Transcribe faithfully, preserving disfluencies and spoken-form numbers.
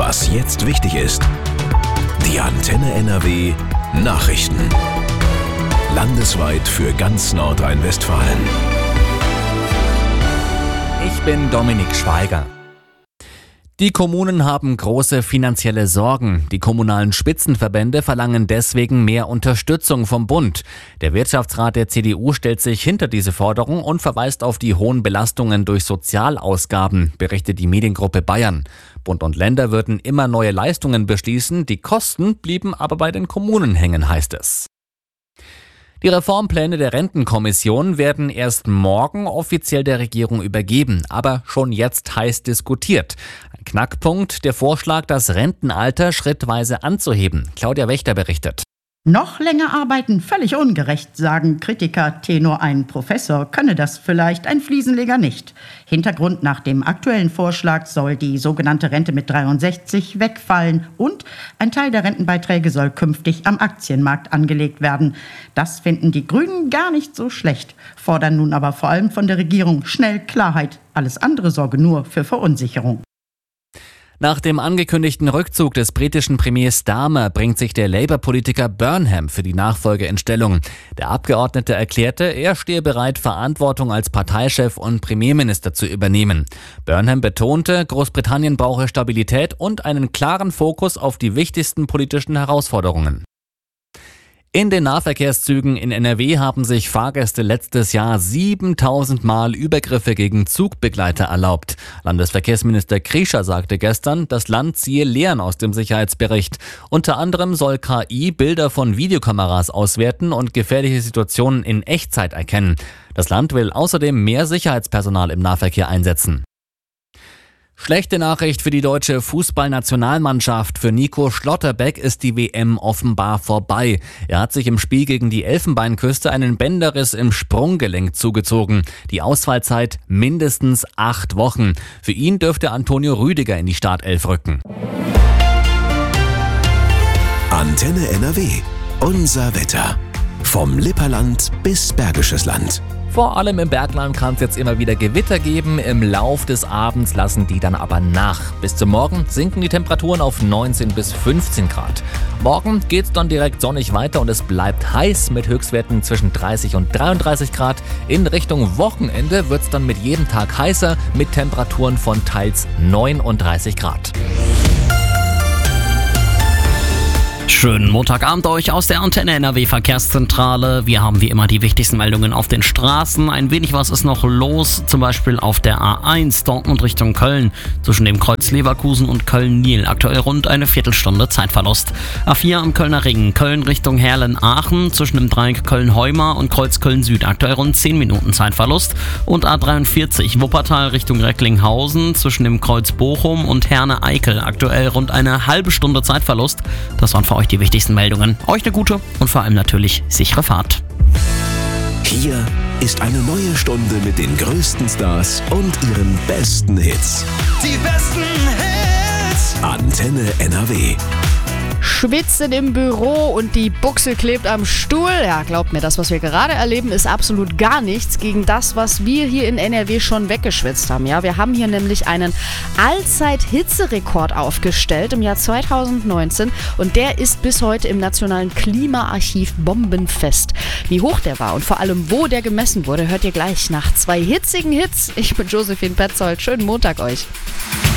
Was jetzt wichtig ist. Die Antenne N R W Nachrichten. Landesweit für ganz Nordrhein-Westfalen. Ich bin Dominik Schweiger. Die Kommunen haben große finanzielle Sorgen. Die kommunalen Spitzenverbände verlangen deswegen mehr Unterstützung vom Bund. Der Wirtschaftsrat der C D U stellt sich hinter diese Forderung und verweist auf die hohen Belastungen durch Sozialausgaben, berichtet die Mediengruppe Bayern. Bund und Länder würden immer neue Leistungen beschließen, die Kosten blieben aber bei den Kommunen hängen, heißt es. Die Reformpläne der Rentenkommission werden erst morgen offiziell der Regierung übergeben, aber schon jetzt heiß diskutiert. Ein Knackpunkt, der Vorschlag, das Rentenalter schrittweise anzuheben. Claudia Wächter berichtet. Noch länger arbeiten, völlig ungerecht, sagen Kritiker. Tenor ein Professor könne das vielleicht, ein Fliesenleger nicht. Hintergrund: nach dem aktuellen Vorschlag soll die sogenannte Rente mit dreiundsechzig wegfallen und ein Teil der Rentenbeiträge soll künftig am Aktienmarkt angelegt werden. Das finden die Grünen gar nicht so schlecht, fordern nun aber vor allem von der Regierung schnell Klarheit. Alles andere sorge nur für Verunsicherung. Nach dem angekündigten Rückzug des britischen Premiers Starmer bringt sich der Labour-Politiker Burnham für die Nachfolge in Stellung. Der Abgeordnete erklärte, er stehe bereit, Verantwortung als Parteichef und Premierminister zu übernehmen. Burnham betonte, Großbritannien brauche Stabilität und einen klaren Fokus auf die wichtigsten politischen Herausforderungen. In den Nahverkehrszügen in N R W haben sich Fahrgäste letztes Jahr siebentausend Mal Übergriffe gegen Zugbegleiter erlaubt. Landesverkehrsminister Kriescher sagte gestern, das Land ziehe Lehren aus dem Sicherheitsbericht. Unter anderem soll K I Bilder von Videokameras auswerten und gefährliche Situationen in Echtzeit erkennen. Das Land will außerdem mehr Sicherheitspersonal im Nahverkehr einsetzen. Schlechte Nachricht für die deutsche Fußballnationalmannschaft. Für Nico Schlotterbeck ist die W M offenbar vorbei. Er hat sich im Spiel gegen die Elfenbeinküste einen Bänderriss im Sprunggelenk zugezogen. Die Ausfallzeit mindestens acht Wochen. Für ihn dürfte Antonio Rüdiger in die Startelf rücken. Antenne N R W. Unser Wetter. Vom Lipperland bis Bergisches Land. Vor allem im Bergland kann es jetzt immer wieder Gewitter geben. Im Lauf des Abends lassen die dann aber nach. Bis zum Morgen sinken die Temperaturen auf neunzehn bis fünfzehn Grad. Morgen geht's dann direkt sonnig weiter und es bleibt heiß mit Höchstwerten zwischen dreißig und dreiunddreißig Grad. In Richtung Wochenende wird's dann mit jedem Tag heißer mit Temperaturen von teils neununddreißig Grad. Schönen Montagabend euch aus der Antenne N R W Verkehrszentrale. Wir haben wie immer die wichtigsten Meldungen auf den Straßen. Ein wenig was ist noch los, zum Beispiel auf der A eins Dortmund Richtung Köln. Zwischen dem Kreuz Leverkusen und Köln-Nil aktuell rund eine Viertelstunde Zeitverlust. A vier am Kölner Ring, Köln Richtung Herlen-Aachen. Zwischen dem Dreieck Köln-Heumar und Kreuz Köln-Süd aktuell rund zehn Minuten Zeitverlust. Und A dreiundvierzig Wuppertal Richtung Recklinghausen. Zwischen dem Kreuz Bochum und Herne-Eickel aktuell rund eine halbe Stunde Zeitverlust. Das waren für euch die wichtigsten Meldungen. Euch eine gute und vor allem natürlich sichere Fahrt. Hier ist eine neue Stunde mit den größten Stars und ihren besten Hits. Die besten Hits. Antenne N R W. Schwitzen im Büro und die Buchse klebt am Stuhl. Ja, glaubt mir, das, was wir gerade erleben, ist absolut gar nichts gegen das, was wir hier in N R W schon weggeschwitzt haben. Ja, wir haben hier nämlich einen Allzeit-Hitzerekord aufgestellt im Jahr zweitausendneunzehn und der ist bis heute im Nationalen Klimaarchiv bombenfest. Wie hoch der war und vor allem, wo der gemessen wurde, hört ihr gleich nach zwei hitzigen Hits. Ich bin Josephine Petzold. Schönen Montag euch.